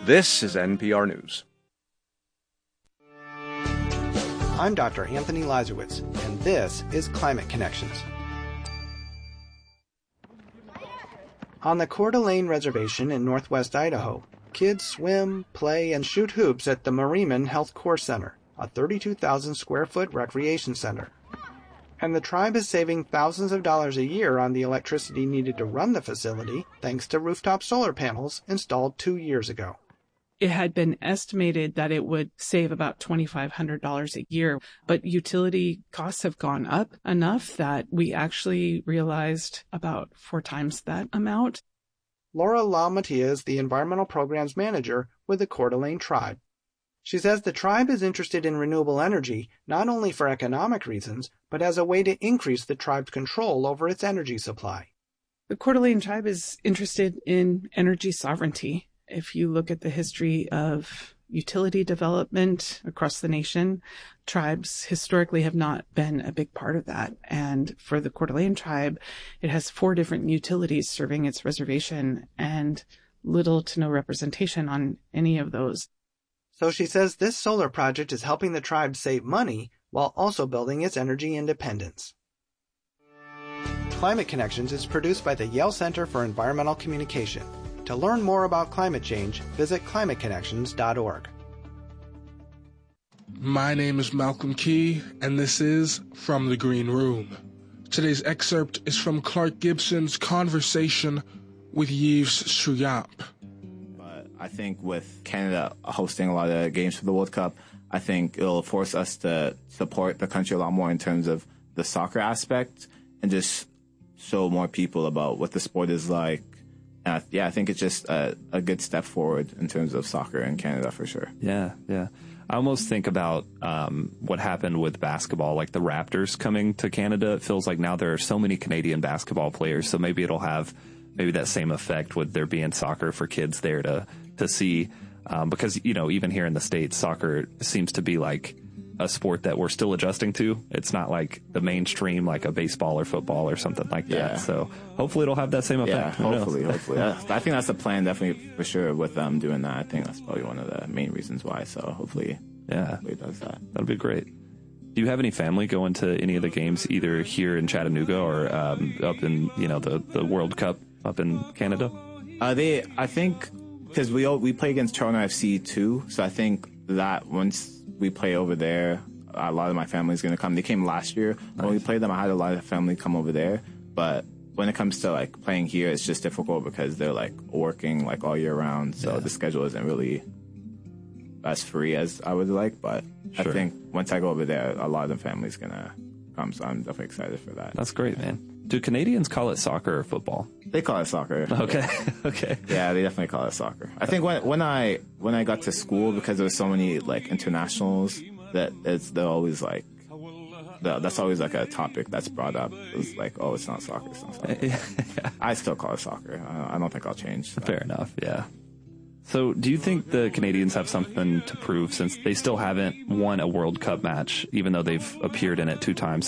This is NPR News. I'm Dr. Anthony Lazarowitz, and this is Climate Connections. On the Coeur d'Alene Reservation in northwest Idaho, kids swim, play, and shoot hoops at the Mariman Health Core Center, a 32,000-square-foot recreation center. And the tribe is saving thousands of dollars a year on the electricity needed to run the facility thanks to rooftop solar panels installed 2 years ago. It had been estimated that it would save about $2,500 a year, but utility costs have gone up enough that we actually realized about 4 times that amount. Laura LaMattia is the Environmental Programs Manager with the Coeur d'Alene Tribe. She says the tribe is interested in renewable energy not only for economic reasons, but as a way to increase the tribe's control over its energy supply. The Coeur d'Alene Tribe is interested in energy sovereignty. If you look at the history of utility development across the nation, tribes historically have not been a big part of that. And for the Coeur d'Alene Tribe, it has 4 different utilities serving its reservation and little to no representation on any of those. So she says this solar project is helping the tribe save money while also building its energy independence. Climate Connections is produced by the Yale Center for Environmental Communication. To learn more about climate change, visit climateconnections.org. My name is Malcolm Key, and this is From the Green Room. Today's excerpt is from Clark Gibson's conversation with Yves Suyap. I think with Canada hosting a lot of games for the World Cup, I think it'll force us to support the country a lot more in terms of the soccer aspect and just show more people about what the sport is like. And I think it's just a good step forward in terms of soccer in Canada for sure. Yeah. I almost think about what happened with basketball, like the Raptors coming to Canada. It feels like now there are so many Canadian basketball players, so maybe it'll have that same effect with there being soccer for kids there to see. Because, even here in the States, soccer seems to be like a sport that we're still adjusting to. It's not like the mainstream, like a baseball or football or something like that. So hopefully it'll have that same effect. Yeah, hopefully. I think that's the plan, definitely, for sure, with doing that. I think that's probably one of the main reasons why. So hopefully it does that. That'll be great. Do you have any family going to any of the games, either here in Chattanooga or up in, the World Cup up in Canada? I think, because we play against Toronto FC too, so I think that once we play over there, a lot of my family's going to come. They came last year. Nice. When we played them, I had a lot of family come over there. But when it comes to like playing here, it's just difficult because they're like working like all year round. So the schedule isn't really as free as I would like. But I think once I go over there, a lot of the family's going to come. So I'm definitely excited for that. That's great, man. Do Canadians call it soccer or football? They call it soccer. Okay. Okay. Yeah, they definitely call it soccer. I think when I got to school, because there was so many like internationals, they're always like, that's always like a topic that's brought up. It's like, oh, it's not soccer. It's not soccer. Yeah. I still call it soccer. I don't think I'll change that. Fair enough. Yeah. So do you think the Canadians have something to prove, since they still haven't won a World Cup match, even though they've appeared in it 2 times